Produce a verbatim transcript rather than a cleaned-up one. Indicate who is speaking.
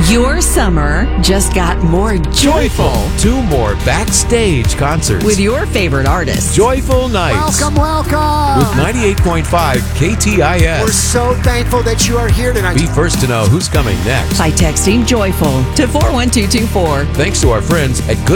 Speaker 1: Your summer just got more joyful
Speaker 2: Two more backstage concerts.
Speaker 1: with your favorite artists.
Speaker 2: Joyful Nights.
Speaker 3: Welcome, welcome.
Speaker 2: With ninety-eight point five K T I
Speaker 3: We're
Speaker 2: S.
Speaker 3: so thankful that you are here tonight.
Speaker 2: Be first to know who's coming next.
Speaker 1: By texting joyful to four one two two four.
Speaker 2: Thanks to our friends at Good